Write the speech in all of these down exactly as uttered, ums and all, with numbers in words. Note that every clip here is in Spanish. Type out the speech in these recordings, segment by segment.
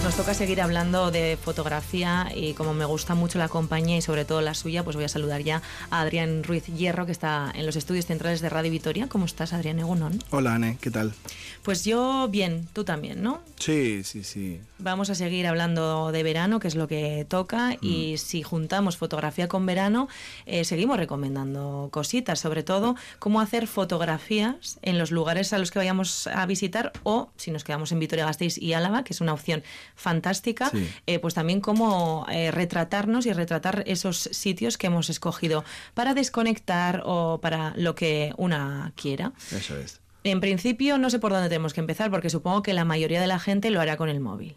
nos toca seguir hablando de fotografía y como me gusta mucho la compañía y sobre todo la suya, pues voy a saludar ya a Adrián Ruiz Hierro, que está en los estudios centrales de Radio Vitoria. ¿Cómo estás, Adrián Egunon? Hola, Ane, ¿qué tal? Pues yo bien, tú también, ¿no? Sí, sí, sí. Vamos a seguir hablando de verano, que es lo que toca, mm. y si juntamos fotografía con verano, eh, seguimos recomendando cositas, sobre todo cómo hacer fotografías en los lugares a los que vayamos a visitar, o si nos quedamos en Vitoria-Gasteiz y Álava, que es una opción fantástica, sí. eh, pues también cómo eh, retratarnos y retratar esos sitios que hemos escogido para desconectar o para lo que una quiera. Eso es. En principio no sé por dónde tenemos que empezar, porque supongo que la mayoría de la gente lo hará con el móvil.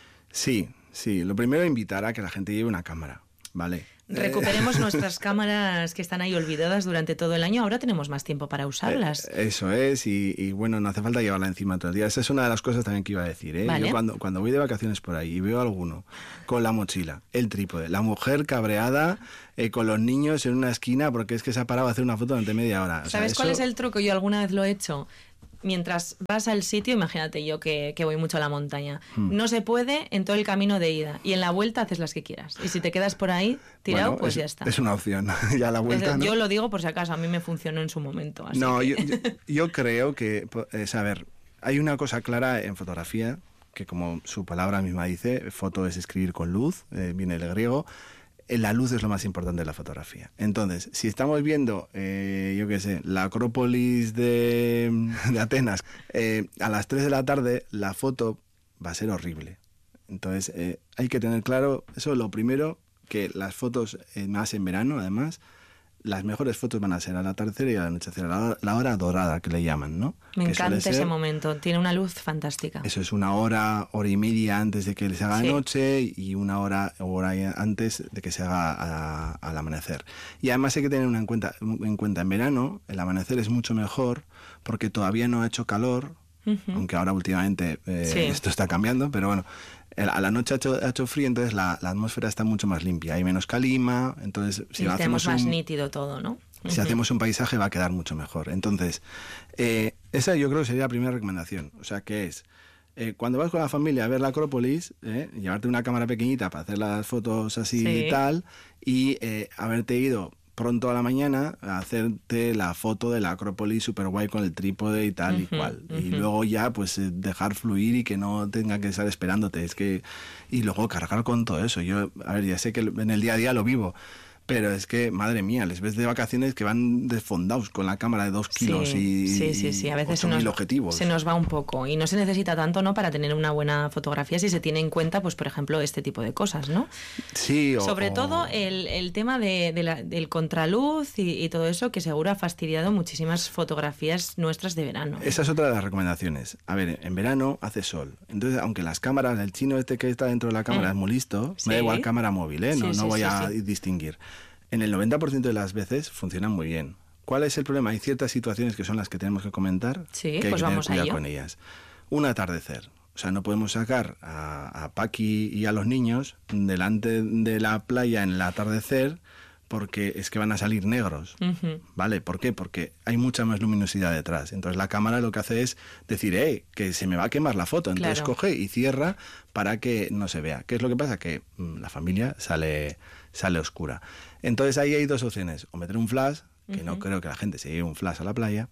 Sí, sí. Lo primero, invitar a que la gente lleve una cámara, ¿vale? Recuperemos nuestras cámaras que están ahí olvidadas durante todo el año. Ahora tenemos más tiempo para usarlas. Eh, eso es, y, y bueno, no hace falta llevarla encima todo el día. Esa es una de las cosas también que iba a decir, ¿eh? Vale. Yo cuando, cuando voy de vacaciones por ahí y veo a alguno con la mochila, el trípode, la mujer cabreada eh, con los niños en una esquina porque es que se ha parado a hacer una foto durante media hora. O ¿Sabes sea, cuál eso... es el truco? Yo alguna vez lo he hecho. Mientras vas al sitio, imagínate yo que, que voy mucho a la montaña, hmm. no se puede en todo el camino de ida y en la vuelta haces las que quieras. Y si te quedas por ahí tirado, bueno, pues es, ya está. Es una opción, ya la vuelta, es, ¿no? Yo lo digo por si acaso, a mí me funcionó en su momento. Así no, que... yo, yo, yo creo que, es, a ver, hay una cosa clara en fotografía, que como su palabra misma dice, foto es escribir con luz, eh, viene del griego. La luz es lo más importante de la fotografía. Entonces, si estamos viendo, eh, yo qué sé, la Acrópolis de, de Atenas, eh, a las tres de la tarde, la foto va a ser horrible. Entonces, eh, hay que tener claro, eso es lo primero, que las fotos, eh, más en verano, además, las mejores fotos van a ser al atardecer y al anochecer, a la, la hora dorada, que le llaman, ¿no? Me que encanta ese ser, momento, tiene una luz fantástica. Eso es una hora, hora y media antes de que se haga de sí. noche y una hora, hora antes de que se haga a, a, al amanecer. Y además hay que tener una en, cuenta, en cuenta, en verano el amanecer es mucho mejor porque todavía no ha hecho calor, uh-huh. aunque ahora últimamente eh, sí. esto está cambiando, pero bueno, a la noche ha hecho, ha hecho frío, entonces la, la atmósfera está mucho más limpia, hay menos calima, entonces si y lo tenemos hacemos más un, nítido todo, ¿no? Si uh-huh. hacemos un paisaje va a quedar mucho mejor. Entonces, eh, esa yo creo que sería la primera recomendación. O sea, que es, eh, cuando vas con la familia a ver la Acrópolis, eh, llevarte una cámara pequeñita para hacer las fotos así sí. y tal, y eh, haberte ido pronto a la mañana a hacerte la foto de la Acrópolis super guay con el trípode y tal uh-huh, y cual. Uh-huh. Y luego ya pues dejar fluir y que no tenga que estar esperándote. Es que y luego cargar con todo eso. Yo, a ver, ya sé que en el día a día lo vivo, pero es que, madre mía, les ves de vacaciones que van desfondados con la cámara de dos kilos sí, y, sí, sí, sí. A veces se nos, objetivos. se nos va un poco y no se necesita tanto, ¿no?, para tener una buena fotografía si se tiene en cuenta, pues por ejemplo, este tipo de cosas, ¿no? Sí. O, Sobre o... todo el, el tema de, de la, del contraluz y, y todo eso, que seguro ha fastidiado muchísimas fotografías nuestras de verano. Esa es otra de las recomendaciones. A ver, en verano hace sol. Entonces, aunque las cámaras, el chino este que está dentro de la cámara mm. es muy listo, sí. me da igual cámara móvil, ¿eh? No, sí, no sí, voy sí, a sí. distinguir. En el noventa por ciento de las veces funcionan muy bien. ¿Cuál es el problema? Hay ciertas situaciones que son las que tenemos que comentar, sí, que hay pues que vamos tener cuidado a ello. con ellas. Un atardecer. O sea, no podemos sacar a, a Paqui y a los niños delante de la playa en el atardecer porque es que van a salir negros, uh-huh. ¿vale? ¿Por qué? Porque hay mucha más luminosidad detrás. Entonces la cámara lo que hace es decir, eh, que se me va a quemar la foto. Entonces claro. coge y cierra para que no se vea. ¿Qué es lo que pasa? Que mmm, la familia sale, sale oscura. Entonces ahí hay dos opciones. O meter un flash, que uh-huh. no creo que la gente se lleve un flash a la playa,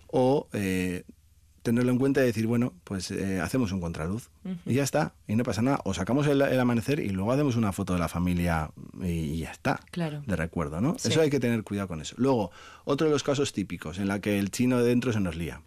o eh, tenerlo en cuenta y decir, bueno, pues eh, hacemos un contraluz uh-huh. y ya está, y no pasa nada. O sacamos el, el amanecer y luego hacemos una foto de la familia y, y ya está, claro. de recuerdo, ¿no? Sí. Eso hay que tener cuidado con eso. Luego, otro de los casos típicos en la que el chino de dentro se nos lía.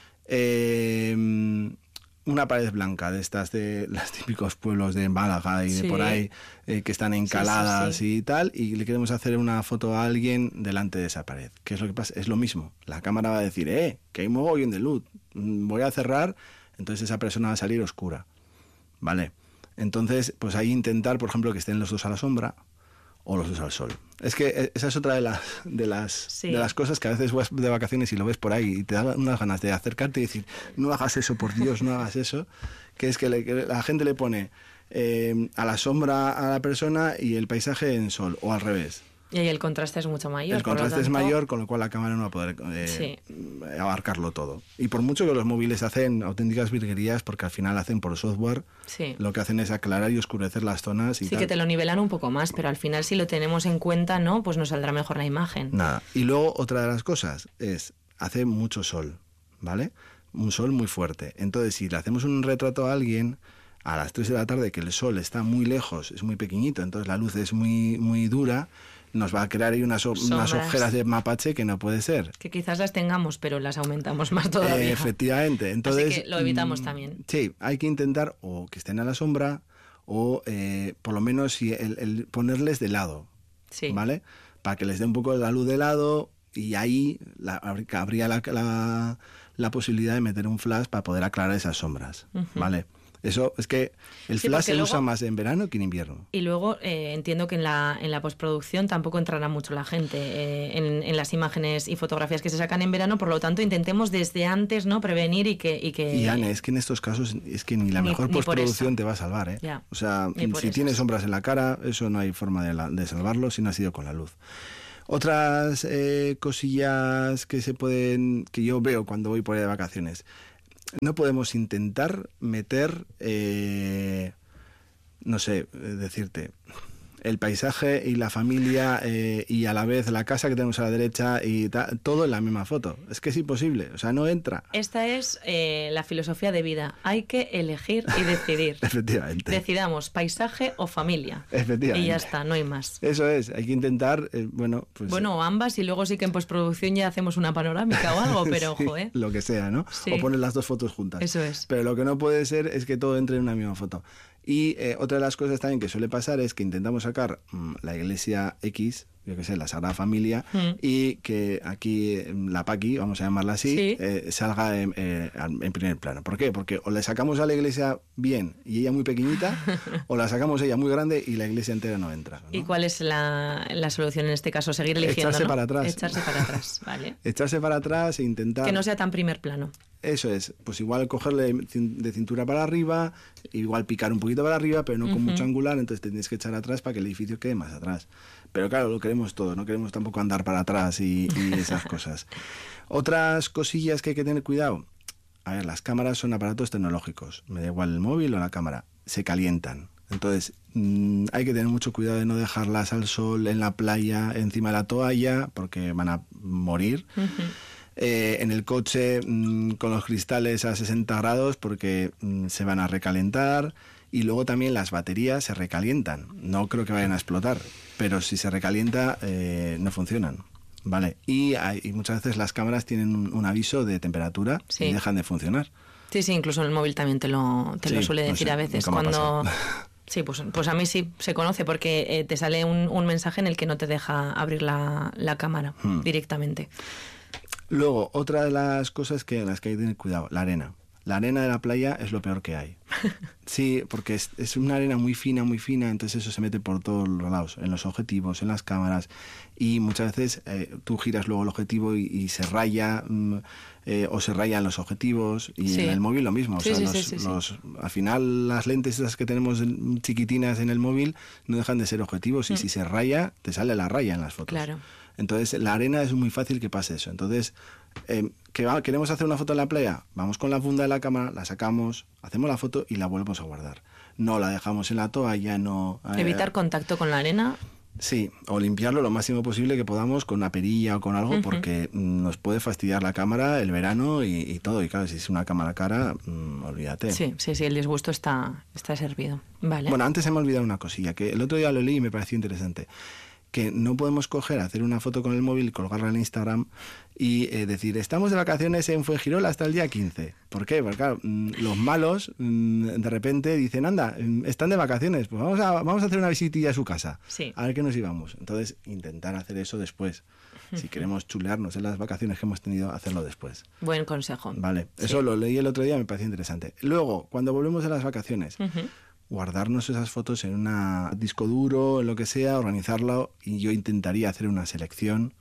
Eh, una pared blanca de estas de los típicos pueblos de Málaga y de sí. por ahí eh, que están encaladas sí, sí, sí. y tal, y le queremos hacer una foto a alguien delante de esa pared. ¿Qué es lo que pasa? Es lo mismo. La cámara va a decir, eh, que hay mogollón de luz, voy a cerrar, entonces esa persona va a salir oscura, ¿vale? Entonces, pues ahí intentar, por ejemplo, que estén los dos a la sombra o los dos al sol. Es que esa es otra de las de las sí. de las cosas que a veces vas de vacaciones y lo ves por ahí y te da unas ganas de acercarte y decir, no hagas eso, por Dios, no hagas eso, que es que, le, que la gente le pone eh, a la sombra a la persona y el paisaje en sol, o al revés. Y ahí el contraste es mucho mayor. El contraste tanto... es mayor, con lo cual la cámara no va a poder eh, sí. abarcarlo todo. Y por mucho que los móviles hacen auténticas virguerías, porque al final hacen por software, sí. lo que hacen es aclarar y oscurecer las zonas. Y sí, tal. que te lo nivelan un poco más, pero al final si lo tenemos en cuenta, ¿no? Pues nos saldrá mejor la imagen. Nada. Y luego otra de las cosas es, hace mucho sol, ¿vale? Un sol muy fuerte. Entonces, si le hacemos un retrato a alguien a las tres de la tarde, que el sol está muy lejos, es muy pequeñito, entonces la luz es muy, muy dura, nos va a crear ahí unas, unas ojeras de mapache que no puede ser. Que quizás las tengamos, pero las aumentamos más todavía. Eh, efectivamente. Entonces, así que lo evitamos también. Sí, hay que intentar o que estén a la sombra o eh, por lo menos el, el ponerles de lado, sí. ¿vale? Para que les dé un poco la luz de lado y ahí la, habría la, la, la posibilidad de meter un flash para poder aclarar esas sombras, uh-huh. ¿vale? Eso es que el sí, flash se luego, usa más en verano que en invierno. Y luego eh, entiendo que en la, en la postproducción tampoco entrará mucho la gente eh, en, en las imágenes y fotografías que se sacan en verano, por lo tanto intentemos desde antes, ¿no?, prevenir y que... Y, que, y Anne, es que en estos casos es que ni la ni, mejor ni postproducción te va a salvar, ¿eh? Ya, o sea, si tienes sombras en la cara, eso no hay forma de, la, de salvarlo si no ha sido con la luz. Otras eh, cosillas que se pueden, que yo veo cuando voy por ahí de vacaciones. No podemos intentar meter, eh, no sé, decirte, el paisaje y la familia eh, y a la vez la casa que tenemos a la derecha y ta, todo en la misma foto. Es que es imposible, o sea, no entra. Esta es eh, la filosofía de vida. Hay que elegir y decidir. Efectivamente. Decidamos paisaje o familia. Efectivamente. Y ya está, no hay más. Eso es, hay que intentar, eh, bueno... Pues, bueno, ambas y luego sí que en postproducción ya hacemos una panorámica o algo, pero sí, ojo, ¿eh? Lo que sea, ¿no? Sí. O poner las dos fotos juntas. Eso es. Pero lo que no puede ser es que todo entre en una misma foto. Y eh, otra de las cosas también que suele pasar es que intentamos sacar mmm, la iglesia X, yo que sé, la Sagrada Familia, mm. y que aquí la Paqui, vamos a llamarla así, ¿sí? eh, salga en, eh, en primer plano. ¿Por qué? Porque o le sacamos a la iglesia bien y ella muy pequeñita, o la sacamos ella muy grande y la iglesia entera no entra, ¿no? ¿Y cuál es la, la solución en este caso? Seguir eligiendo, Echarse ¿no? para atrás. Echarse para atrás, vale. Echarse para atrás e intentar... Que no sea tan primer plano. Eso es, pues igual cogerle de cintura para arriba, igual picar un poquito para arriba, pero no con uh-huh. mucho angular, entonces te tienes que echar atrás para que el edificio quede más atrás. Pero claro, lo queremos todo, no queremos tampoco andar para atrás y, y esas cosas. Otras cosillas que hay que tener cuidado. A ver, las cámaras son aparatos tecnológicos, me da igual el móvil o la cámara, se calientan. Entonces mmm, hay que tener mucho cuidado de no dejarlas al sol, en la playa, encima de la toalla, porque van a morir. Uh-huh. Eh, en el coche mmm, con los cristales a sesenta grados porque mmm, se van a recalentar, y luego también las baterías se recalientan. No creo que vayan a explotar, pero si se recalienta eh, no funcionan, ¿vale? Y, hay, y muchas veces las cámaras tienen un, un aviso de temperatura sí. y dejan de funcionar. Sí, sí, incluso en el móvil también te lo, te sí, lo suele decir no sé, a veces cuando... Sí, pues, pues a mí sí se conoce porque eh, te sale un, un mensaje en el que no te deja abrir la, la cámara hmm. directamente. Luego, otra de las cosas que en las que hay que tener cuidado, la arena. La arena de la playa es lo peor que hay. Sí, porque es, es una arena muy fina, muy fina, entonces eso se mete por todos los lados, en los objetivos, en las cámaras, y muchas veces eh, tú giras luego el objetivo y, y se raya, mm, eh, o se rayan los objetivos, y sí. en el móvil lo mismo. O sí, sea, sí, los, sí, sí, los, sí. al final las lentes esas que tenemos chiquitinas en el móvil no dejan de ser objetivos, y mm. si se raya, te sale la raya en las fotos. Claro. Entonces, la arena es muy fácil que pase eso. Entonces, eh, ¿que va, ¿queremos hacer una foto en la playa? Vamos con la funda de la cámara, la sacamos, hacemos la foto y la volvemos a guardar. No la dejamos en la toalla, no... Eh, Evitar contacto con la arena. Sí, o limpiarlo lo máximo posible que podamos con una perilla o con algo, uh-huh. porque nos puede fastidiar la cámara, el verano y, y todo. Y claro, si es una cámara cara, mmm, olvídate. Sí, sí, sí, el disgusto está, está servido. Vale. Bueno, antes se me ha olvidado una cosilla, que el otro día lo leí y me pareció interesante. Que no podemos coger, hacer una foto con el móvil, colgarla en Instagram y eh, decir, estamos de vacaciones en Fuengirola hasta el día quince. ¿Por qué? Porque claro, los malos de repente dicen, anda, están de vacaciones, pues vamos a, vamos a hacer una visitilla a su casa, sí. a ver qué nos íbamos. Entonces, intentar hacer eso después. Si queremos chulearnos en las vacaciones que hemos tenido, hacerlo después. Buen consejo. Vale, eso sí. Lo leí el otro día y me pareció interesante. Luego, cuando volvemos a las vacaciones... Uh-huh. guardarnos esas fotos en un disco duro, en lo que sea, organizarlo, y yo intentaría hacer una selección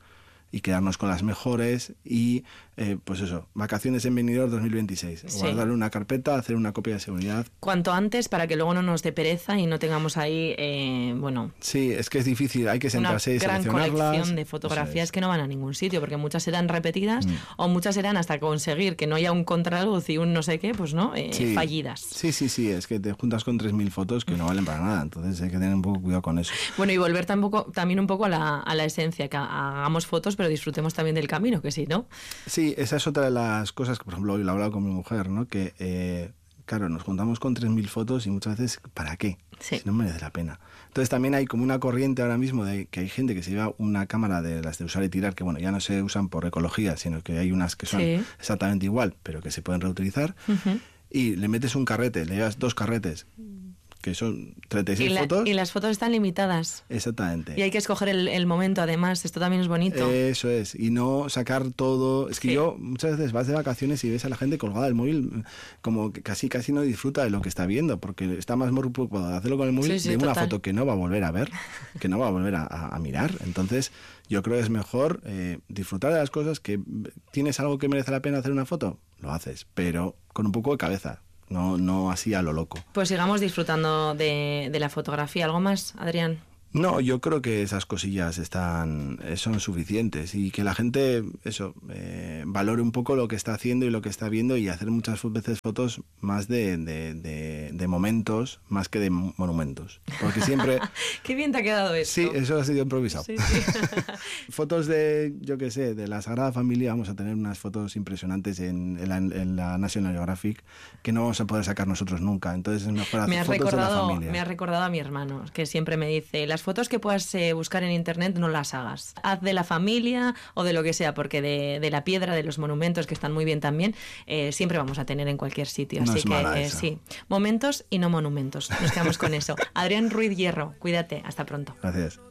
y quedarnos con las mejores y, eh, pues eso, vacaciones en Benidorm dos mil veintiséis. Sí. Guardarle una carpeta, hacer una copia de seguridad. Cuanto antes para que luego no nos dé pereza y no tengamos ahí, eh, bueno... Sí, es que es difícil, hay que sentarse y seleccionarlas. Una gran colección de fotografías es. que no van a ningún sitio, porque muchas serán repetidas mm. o muchas serán hasta conseguir que no haya un contraluz y un no sé qué, pues no, eh, sí. fallidas. Sí, sí, sí, es que te juntas con tres mil fotos que no valen para nada, entonces hay que tener un poco cuidado con eso. Bueno, y volver tampoco, también un poco a la, a la esencia, que hagamos fotos, pero disfrutemos también del camino, que sí, ¿no? Sí, esa es otra de las cosas que, por ejemplo, hoy lo he hablado con mi mujer, ¿no? Que, eh, claro, nos juntamos con tres mil fotos y muchas veces, ¿para qué? Sí. Si no merece la pena. Entonces también hay como una corriente ahora mismo de que hay gente que se lleva una cámara de las de usar y tirar, que bueno, ya no se usan por ecología, sino que hay unas que son sí. exactamente igual, pero que se pueden reutilizar, uh-huh. y le metes un carrete, le llevas dos carretes, que son treinta y seis y la, fotos. Y las fotos están limitadas. Exactamente. Y hay que escoger el, el momento, además. Esto también es bonito. Eso es. Y no sacar todo. Es que sí. yo muchas veces vas de vacaciones y ves a la gente colgada del móvil como que casi casi no disfruta de lo que está viendo, porque está más muy preocupado de hacerlo con el móvil, sí, sí, de una total. foto que no va a volver a ver, que no va a volver a, a mirar. Entonces yo creo que es mejor eh, disfrutar de las cosas. Que tienes algo que merece la pena hacer una foto, lo haces, pero con un poco de cabeza. No, no así a lo loco. Pues sigamos disfrutando de, de la fotografía. ¿Algo más, Adrián? No, yo creo que esas cosillas están son suficientes y que la gente eso eh, valore un poco lo que está haciendo y lo que está viendo y hacer muchas veces fotos más de, de, de, de momentos más que de monumentos. Porque siempre... Qué bien te ha quedado eso. Sí, eso ha sido improvisado. Sí, sí. Fotos de, yo qué sé, de la Sagrada Familia, vamos a tener unas fotos impresionantes en, en, la, en la National Geographic que no vamos a poder sacar nosotros nunca. Entonces es mejor hacer fotos recordado, de la familia. Me ha recordado a mi hermano, que siempre me dice... Las fotos que puedas eh, buscar en internet no las hagas. Haz de la familia o de lo que sea, porque de, de la piedra, de los monumentos, que están muy bien también, eh, siempre vamos a tener en cualquier sitio. No Así es que mala eh, esa. sí, momentos y no monumentos. Nos quedamos con eso. Adrián Ruiz Hierro, cuídate. Hasta pronto. Gracias.